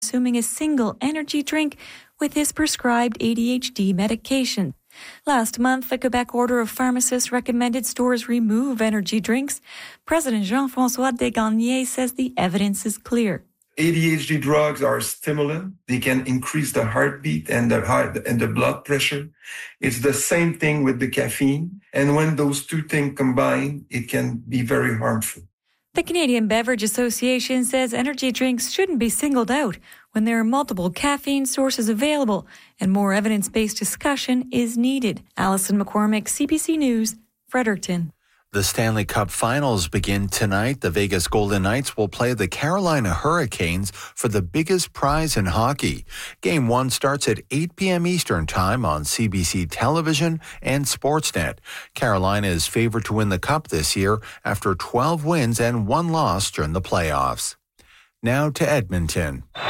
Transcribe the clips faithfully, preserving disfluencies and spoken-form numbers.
consuming a single energy drink with his prescribed A D H D medication. Last month, the Quebec Order of Pharmacists recommended stores remove energy drinks. President Jean-François Desgagnés says the evidence is clear. A D H D drugs are a stimulant. They can increase the heartbeat and the heart and the blood pressure. It's the same thing with the caffeine. And when those two things combine, it can be very harmful. The Canadian Beverage Association says energy drinks shouldn't be singled out when there are multiple caffeine sources available and more evidence-based discussion is needed. Alison McCormick, C B C News, Fredericton. The Stanley Cup Finals begin tonight. The Vegas Golden Knights will play the Carolina Hurricanes for the biggest prize in hockey. Game one starts at eight p.m. Eastern Time on C B C Television and Sportsnet. Carolina is favored to win the Cup this year after twelve wins and one loss during the playoffs. Now to Edmonton. The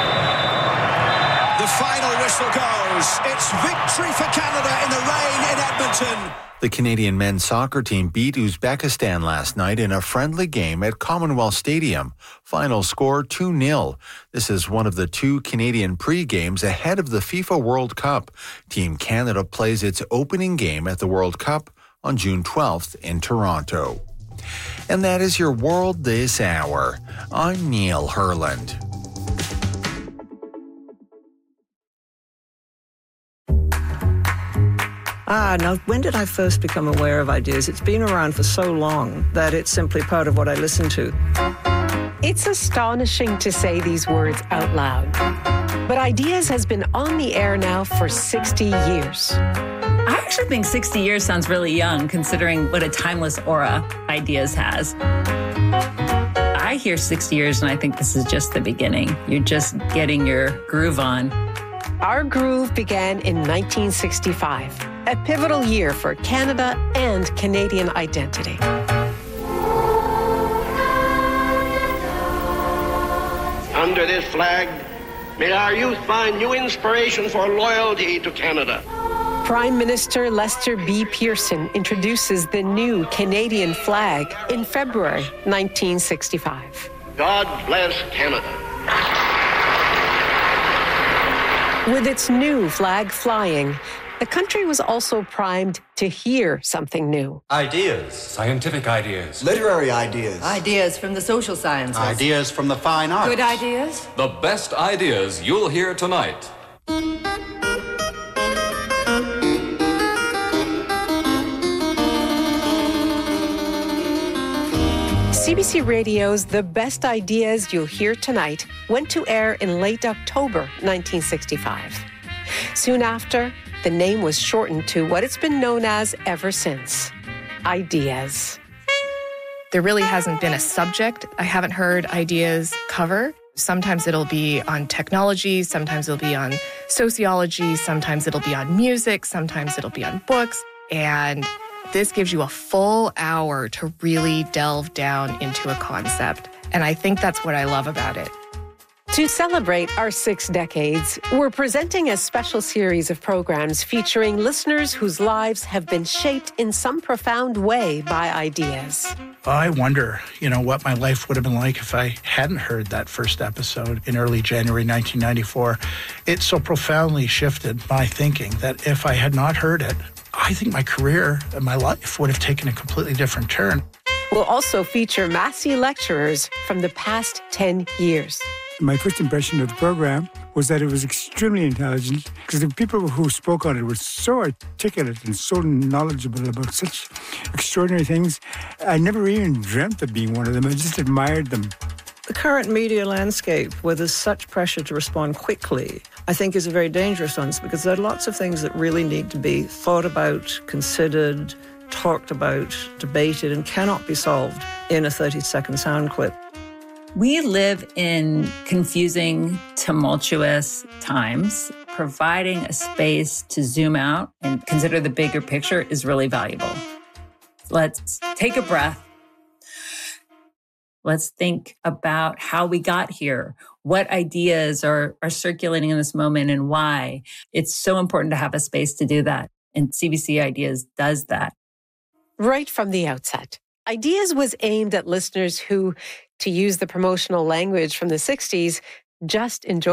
final whistle goes. It's victory for Canada in the rain in Edmonton. The Canadian men's soccer team beat Uzbekistan last night in a friendly game at Commonwealth Stadium. Final score two nil. This is one of the two Canadian pre-games ahead of the FIFA World Cup. Team Canada plays its opening game at the World Cup on June twelfth in Toronto. And that is your World This Hour. I'm Neil Herland. Ah, now, when did I first become aware of ideas? It's been around for so long that it's simply part of what I listen to. It's astonishing to say these words out loud. But Ideas has been on the air now for sixty years. I actually think sixty years sounds really young, considering what a timeless aura Ideas has. I hear sixty years and I think this is just the beginning. You're just getting your groove on. Our groove began in nineteen sixty-five, a pivotal year for Canada and Canadian identity. Under this flag, may our youth find new inspiration for loyalty to Canada. Prime Minister Lester B. Pearson introduces the new Canadian flag in February nineteen sixty-five. God bless Canada. With its new flag flying, the country was also primed to hear something new. Ideas. Scientific ideas. Literary ideas. Ideas from the social sciences. Ideas from the fine arts. Good ideas. The best ideas you'll hear tonight. C B C Radio's The Best Ideas You'll Hear Tonight went to air in late October nineteen sixty-five. Soon after, the name was shortened to what it's been known as ever since, Ideas. There really hasn't been a subject I haven't heard Ideas cover. Sometimes it'll be on technology, sometimes it'll be on sociology, sometimes it'll be on music, sometimes it'll be on books, and this gives you a full hour to really delve down into a concept. And I think that's what I love about it. To celebrate our six decades, we're presenting a special series of programs featuring listeners whose lives have been shaped in some profound way by ideas. I wonder, you know, what my life would have been like if I hadn't heard that first episode in early January nineteen ninety-four. It so profoundly shifted my thinking that if I had not heard it, I think my career and my life would have taken a completely different turn. We'll also feature Massey lecturers from the past ten years. My first impression of the program was that it was extremely intelligent because the people who spoke on it were so articulate and so knowledgeable about such extraordinary things. I never even dreamt of being one of them. I just admired them. The current media landscape, where there's such pressure to respond quickly, I think is a very dangerous one because there are lots of things that really need to be thought about, considered, talked about, debated, and cannot be solved in a thirty-second sound clip. We live in confusing, tumultuous times. Providing a space to zoom out and consider the bigger picture is really valuable. Let's take a breath. Let's think about how we got here, what ideas are, are circulating in this moment and why. It's so important to have a space to do that. And C B C Ideas does that. Right from the outset, Ideas was aimed at listeners who, to use the promotional language from the sixties, just enjoy